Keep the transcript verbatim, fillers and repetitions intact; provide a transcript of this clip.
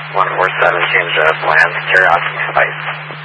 one four seven, change of plans, Curiosity Spice.